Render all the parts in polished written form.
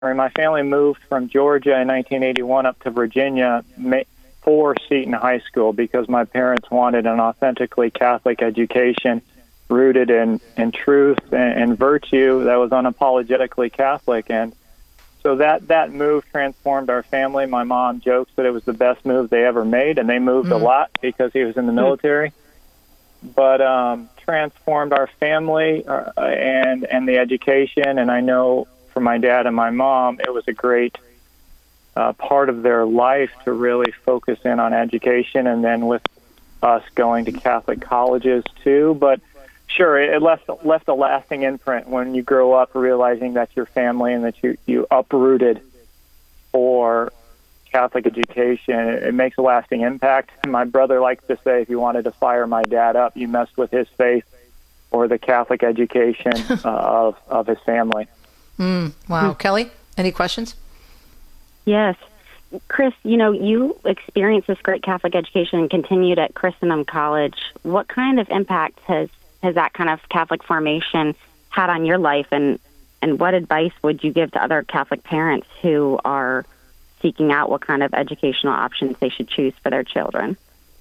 My family moved from Georgia in 1981 up to Virginia for Seton High School because my parents wanted an authentically Catholic education rooted in truth and virtue that was unapologetically Catholic. And so that move transformed our family. My mom jokes that it was the best move they ever made, and they moved a lot because he was in the military. But transformed our family and the education. And I know for my dad and my mom, it was a great part of their life to really focus in on education, and then with us going to Catholic colleges too. But sure, it left a lasting imprint when you grow up realizing that's your family and that you uprooted for Catholic education. It makes a lasting impact. My brother likes to say if you wanted to fire my dad up, you messed with his faith or the Catholic education of his family. Wow. Kelly, any questions? Yes. Chris, you experienced this great Catholic education and continued at Christendom College. What kind of impact has that kind of Catholic formation had on your life, and what advice would you give to other Catholic parents who are seeking out what kind of educational options they should choose for their children?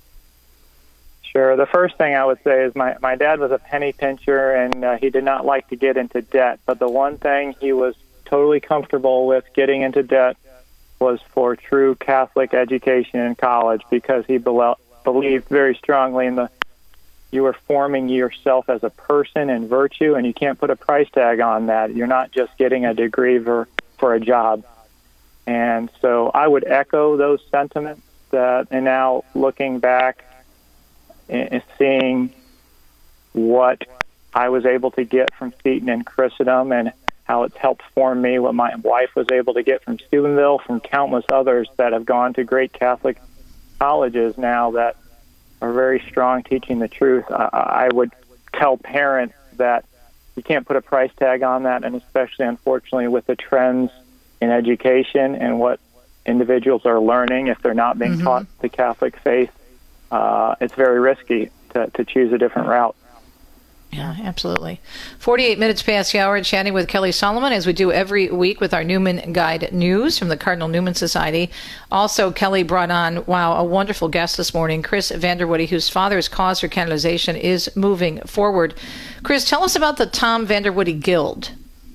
Sure. The first thing I would say is my dad was a penny pincher, and he did not like to get into debt. But the one thing he was totally comfortable with getting into debt was for true Catholic education in college, because he believed very strongly in you are forming yourself as a person in virtue, and you can't put a price tag on that. You're not just getting a degree for a job. And so I would echo those sentiments. And now looking back and seeing what I was able to get from Seton and Christendom and how it's helped form me, what my wife was able to get from Steubenville, from countless others that have gone to great Catholic colleges now that are very strong teaching the truth. I would tell parents that you can't put a price tag on that, and especially, unfortunately, with the trends in education and what individuals are learning, if they're not being taught the Catholic faith, it's very risky to choose a different route. Yeah, absolutely. 48 minutes past the hour, chatting with Kelly Solomon, as we do every week with our Newman Guide News from the Cardinal Newman Society. Also, Kelly brought on, a wonderful guest this morning, Chris Vanderwoody, whose father's cause for canonization is moving forward. Chris, tell us about the Tom Vanderwoody Guild.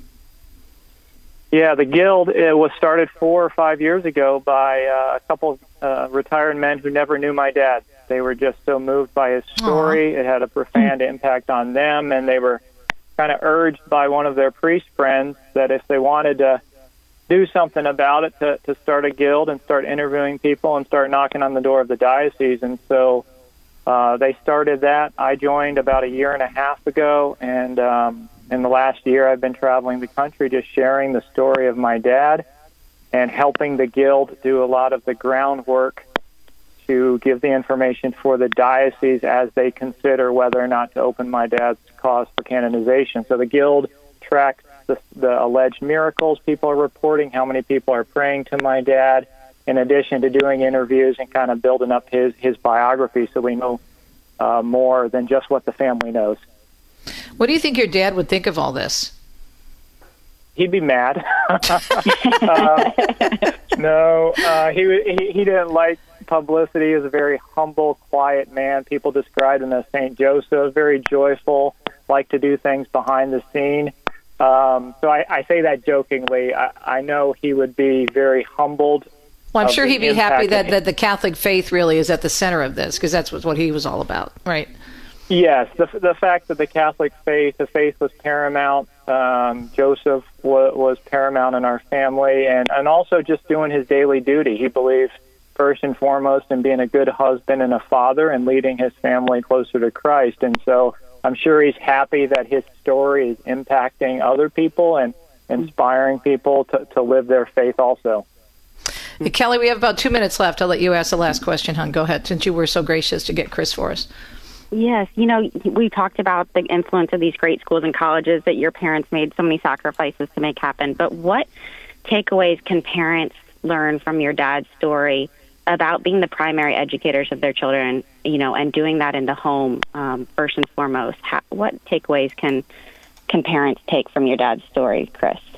Yeah, the Guild was started 4 or 5 years ago by a couple retired men who never knew my dad. They were just so moved by his story. It had a profound impact on them, and they were kind of urged by one of their priest friends that if they wanted to do something about it, to start a guild and start interviewing people and start knocking on the door of the diocese. And so they started that. I joined about 1.5 years ago, and in the last year I've been traveling the country just sharing the story of my dad and helping the Guild do a lot of the groundwork to give the information for the diocese as they consider whether or not to open my dad's cause for canonization. So the Guild tracks the alleged miracles people are reporting, how many people are praying to my dad, in addition to doing interviews and kind of building up his biography so we know more than just what the family knows. What do you think your dad would think of all this? He'd be mad. No, he didn't like publicity. He was a very humble, quiet man. People described him as St. Joseph, very joyful, liked to do things behind the scene. So I say that jokingly. I know he would be very humbled. Well, I'm sure he'd be happy that the Catholic faith really is at the center of this, because that's what he was all about, right? Yes, the fact that the Catholic faith, the faith was paramount. Joseph was paramount in our family, and also just doing his daily duty. He believed first and foremost in being a good husband and a father and leading his family closer to Christ. And so I'm sure he's happy that his story is impacting other people and inspiring people to live their faith also. Hey, Kelly, we have about 2 minutes left. I'll let you ask the last question, hon. Go ahead, since you were so gracious to get Chris for us. Yes, we talked about the influence of these great schools and colleges that your parents made so many sacrifices to make happen. But what takeaways can parents learn from your dad's story about being the primary educators of their children, and doing that in the home first and foremost? What takeaways can parents take from your dad's story, Chris?